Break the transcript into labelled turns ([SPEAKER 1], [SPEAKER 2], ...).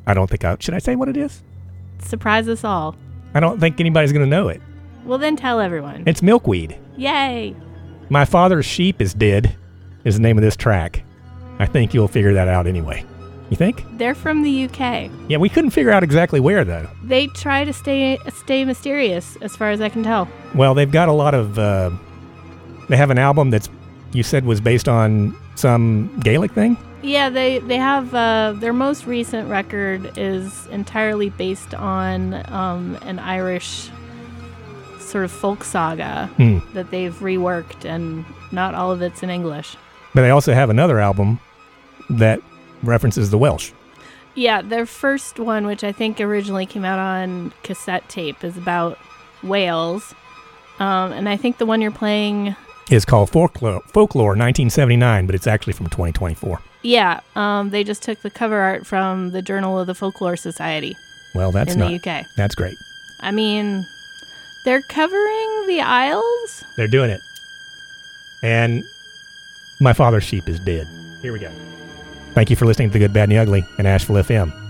[SPEAKER 1] I don't think should I say what it is?
[SPEAKER 2] Surprise us all.
[SPEAKER 1] I don't think anybody's going to know it.
[SPEAKER 2] Well, then tell everyone.
[SPEAKER 1] It's Milkweed.
[SPEAKER 2] Yay.
[SPEAKER 1] My Father's Sheep is Dead is the name of this track. I think you'll figure that out anyway. You think?
[SPEAKER 2] They're from the UK.
[SPEAKER 1] Yeah, we couldn't figure out exactly where, though.
[SPEAKER 2] They try to stay mysterious, as far as I can tell.
[SPEAKER 1] Well, they've got a lot of... they have an album that's, you said, was based on some Gaelic thing?
[SPEAKER 2] Yeah, they have... their most recent record is entirely based on an Irish sort of folk saga that they've reworked, and not all of it's in English.
[SPEAKER 1] But they also have another album that references the Welsh.
[SPEAKER 2] Yeah, their first one, which I think originally came out on cassette tape, is about Wales. And I think the one you're playing...
[SPEAKER 1] is called Folklore 1979, but it's actually from 2024.
[SPEAKER 2] Yeah, they just took the cover art from the Journal of the Folklore Society.
[SPEAKER 1] Well, that's
[SPEAKER 2] in the UK.
[SPEAKER 1] That's great.
[SPEAKER 2] I mean, they're covering the Isles?
[SPEAKER 1] They're doing it. And My Father's Sheep is Dead. Here we go. Thank you for listening to The Good, Bad, and the Ugly and Asheville FM.